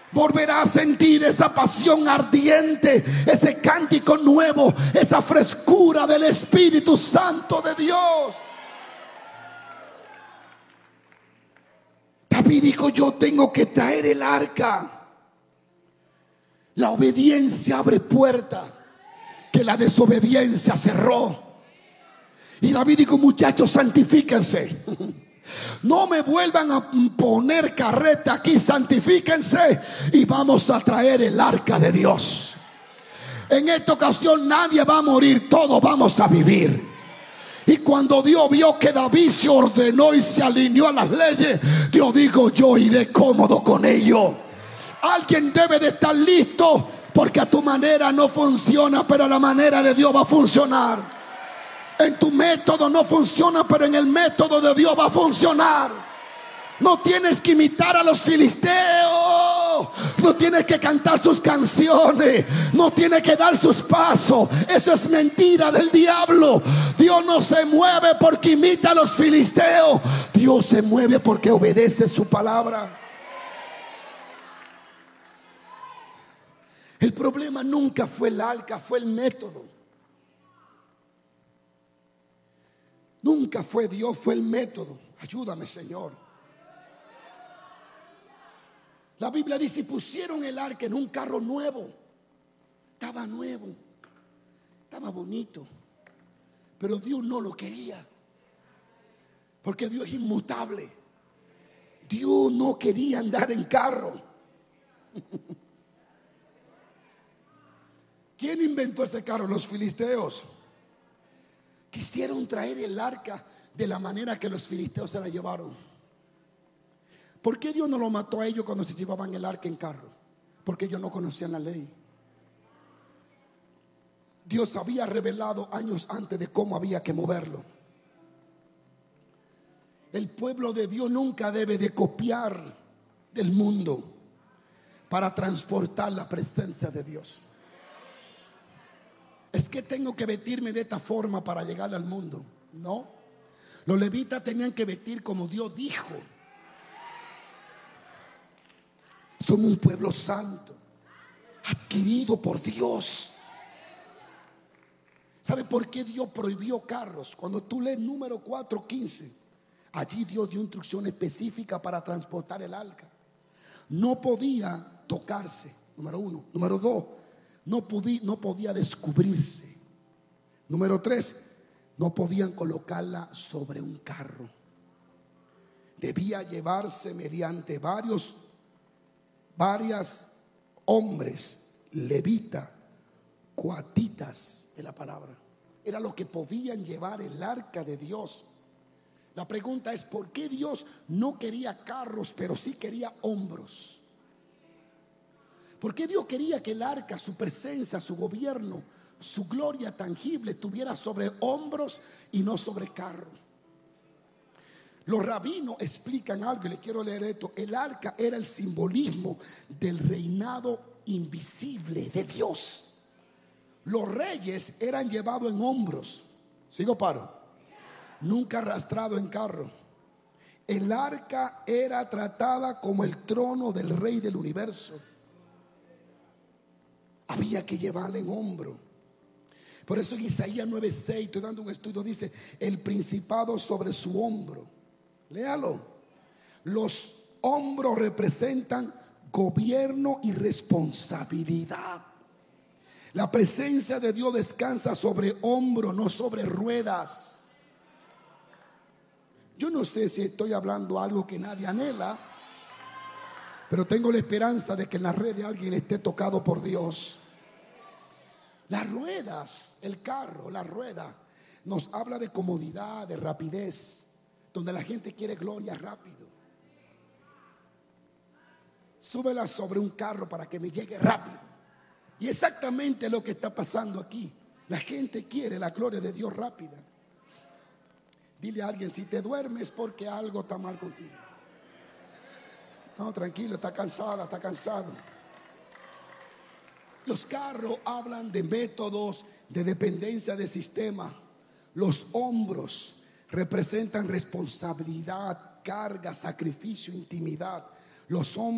Volverá a sentir esa pasión ardiente, ese cántico nuevo, esa frescura del Espíritu Santo de Dios. David dijo: yo tengo que traer el arca. La obediencia abre puerta que la desobediencia cerró. Y David dijo: muchachos, santifíquense. No me vuelvan a poner carreta aquí, santifíquense y vamos a traer el arca de Dios. En esta ocasión nadie va a morir, todos vamos a vivir. Y cuando Dios vio que David se ordenó y se alineó a las leyes, Dios dijo: yo iré cómodo con ello. Alguien debe de estar listo, porque a tu manera no funciona, pero a la manera de Dios va a funcionar. En tu método no funciona, pero en el método de Dios va a funcionar. No tienes que imitar a los filisteos, no tienes que cantar sus canciones, no tienes que dar sus pasos. Eso es mentira del diablo. Dios no se mueve porque imita a los filisteos. Dios se mueve porque obedece su palabra. El problema nunca fue el arca, fue el método. Nunca fue Dios, fue el método. Ayúdame, Señor. La Biblia dice: pusieron el arca en un carro nuevo. Estaba nuevo, estaba bonito, pero Dios no lo quería, porque Dios es inmutable. Dios no quería andar en carro. ¿Quién inventó ese carro? Los filisteos. Quisieron traer el arca de la manera que los filisteos se la llevaron. ¿Por qué Dios no lo mató a ellos cuando se llevaban el arca en carro? Porque ellos no conocían la ley. Dios había revelado años antes de cómo había que moverlo. El pueblo de Dios nunca debe de copiar del mundo para transportar la presencia de Dios. Es que tengo que vestirme de esta forma para llegar al mundo. No, los levitas tenían que vestir como Dios dijo. Son un pueblo santo, adquirido por Dios. ¿Sabe por qué Dios prohibió carros? Cuando tú lees Número 4:15, allí Dios dio instrucción específica para transportar el arca. No podía tocarse, número 1. Número 2, no podía descubrirse. Número 3, no podían colocarla sobre un carro. Debía llevarse mediante varios hombres, levitas, coatitas de la palabra. Era lo que podían llevar el arca de Dios. La pregunta es: ¿por qué Dios no quería carros, pero sí quería hombros? ¿Por qué Dios quería que el arca, su presencia, su gobierno, su gloria tangible estuviera sobre hombros y no sobre carro? Los rabinos explican algo y le quiero leer esto. El arca era el simbolismo del reinado invisible de Dios. Los reyes eran llevados en hombros. ¿Sigo, paro? Nunca arrastrado en carro. El arca era tratada como el trono del rey del universo. Había que llevarla en hombro. Por eso en Isaías 9:6, estoy dando un estudio, dice: el principado sobre su hombro. Léalo. Los hombros representan gobierno y responsabilidad. La presencia de Dios descansa sobre hombros, no sobre ruedas. Yo no sé si estoy hablando algo que nadie anhela, pero tengo la esperanza de que en la red de alguien esté tocado por Dios. Las ruedas, el carro, la rueda, nos habla de comodidad, de rapidez, donde la gente quiere gloria rápido. Súbela sobre un carro para que me llegue rápido. Y exactamente lo que está pasando aquí. La gente quiere la gloria de Dios rápida. Dile a alguien: si te duermes porque algo está mal contigo. No, tranquilo, está cansada, está cansado. Los carros hablan de métodos de dependencia del sistema. Los hombros representan responsabilidad, carga, sacrificio, intimidad. Los hombros